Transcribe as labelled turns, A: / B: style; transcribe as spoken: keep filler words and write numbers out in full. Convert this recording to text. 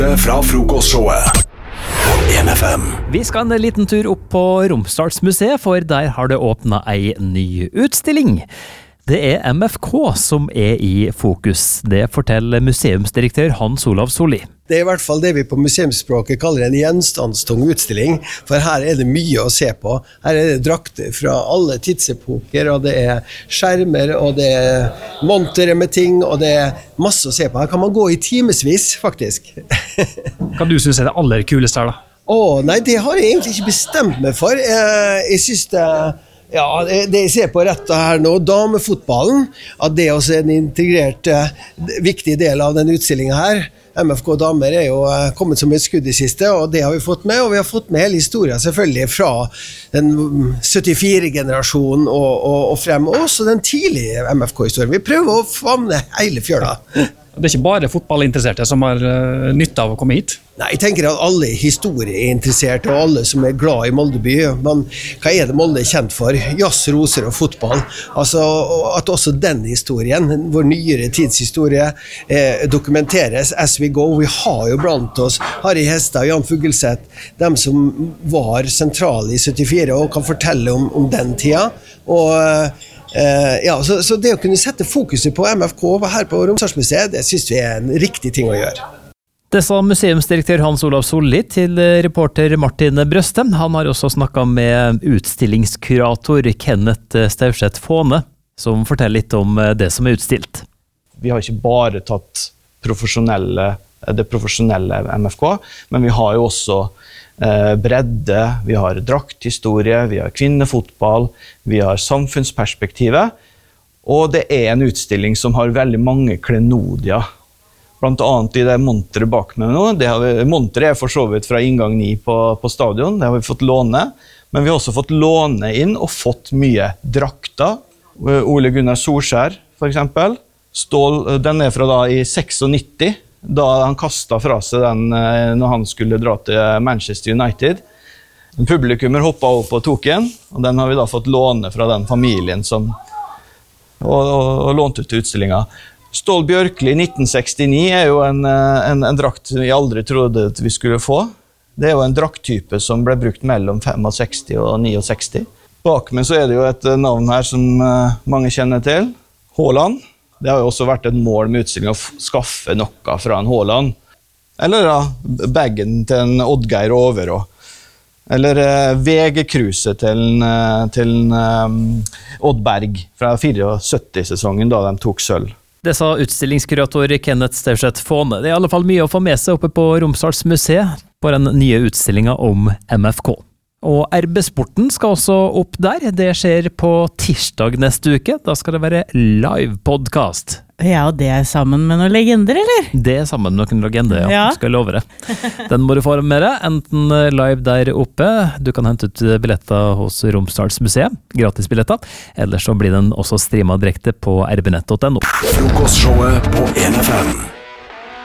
A: Fra frokostshowet på en F M.
B: Vi skal en liten tur opp på Romsdalsmuseet, for der har det åpnet ei ny utstilling. Det er M F K som er i fokus. Det forteller museumsdirektør Hans Olav Solli.
C: Det er i hvert fall det vi på museumsspråket kaller en gjenstandstung utstilling, for her er det mye å se på. Her er det drakter fra alle tidsepoker, og det er skjermer, og det er montere med ting, og det er masse å se på. Her kan man gå i timesvis, faktisk.
D: Hva du synes er det aller kuleste her da?
C: Åh, nei, det har jeg egentlig ikke bestemt meg for. Jeg, jeg synes det, ja, det jeg ser på rett her nå, damefotballen, at det også er en integrert, viktig del av den utstillingen her. M F K damer er jo kommet som et skudd i siste, og det har vi fått med, og vi har fått med hele historien selvfølgelig fra den syttifire-generasjonen og, og, og frem, og også den tidlige M F K-historien. Vi prøver å famne hele fjøla.
D: Det er ikke bare fotballinteresserte som har uh, nytte av å komme hit?
C: Nei, jeg tenker at alle historie er interessert, og alle som er glad i Molde by. Men hva er det Molde er kjent for? Jazz, roser og fotball. Altså, at også den historien, vår nyere tidshistorie, eh, dokumenteres as we go. Vi har jo blant oss Harry Hestad og Jan Fuglseth, dem som var sentrale i syttifire og kan fortelle om, om den tida. Og Uh, ja, så, så det å kunne sette fokuset på M F K her på Romsdalsmuseet, det synes vi er en riktig ting å gjøre.
B: Det sa museumsdirektør Hans Olav Solli til reporter Martin Brøste. Han har også snakket med utstillingskurator Kenneth Staurseth Fåne, som forteller litt om det som er utstilt.
E: Vi har ikke bare tatt profesjonelle, det profesjonelle M F K, men vi har jo også bredde, vi har drakthistorie, vi har kvinnefotball, vi har samfunnsperspektivet, og det er en utstilling som har veldig mange klenodier. Blant annet i det monteret bak meg nå. Det har vi, monteret er for så vidt fra inngang ni på, på stadion, det har vi fått låne, men vi har også fått låne inn og fått mye drakter. Ole Gunnar Solskjær, for eksempel. Stål, den er fra da i nittiseks, da han kastet fra seg den når han skulle dra til Manchester United. En publikummer hoppet opp og tok den, og den har vi da fått låne fra den familien som og, og, og lånt ut til utstillingen. Stål Bjørkli nitten sekstini er jo en, en, en drakt vi aldri trodde at vi skulle få. Det er jo en drakttype som ble brukt mellom sekstifem og sekstini. Bak meg så er det jo et navn her som mange kjenner til, Haaland. Det har jo også vært et mål med utstillingen å skaffe noe fra en Haaland. Eller da, baggen til en Oddgeir Over, eller eh, V G-cruiset til, til um, Odd Berg fra syttifire-sesongen da de tok sølv.
B: Det sa utstillingskurator Kenneth Staurseth Fåne. Det er i alle fall mye å få med seg oppe på Romsdalsmuseet på den nye utstillingen om M F K. Og R B-sporten skal også opp der. Det skjer på tirsdag neste uke. Da skal det være live podcast.
F: Ja, og det er sammen med noen legender, eller?
B: Det er sammen med noen legender, ja.
F: Ja.
B: Skal jeg love det. Den må du få med deg, enten live der oppe. Du kan hente ut billetter hos Romsdalsmuseet, gratis billetter. Eller så blir den også streamet direkte på r b nett punktum no.
A: Frokostshowet på en F M.